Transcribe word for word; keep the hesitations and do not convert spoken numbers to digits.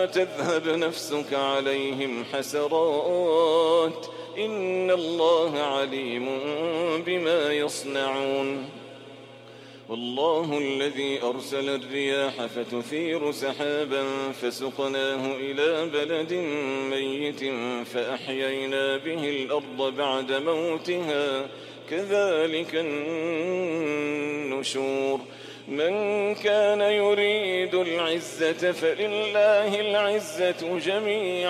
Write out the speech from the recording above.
تذهب نفسك عليهم حسرات إن الله عليم بما يصنعون والله الذي أرسل الرياح فتثير سحابا فسقناه إلى بلد ميت فأحيينا به الأرض بعد موتها كذلك النشور من كان يريد العزة فلله العزة جميعا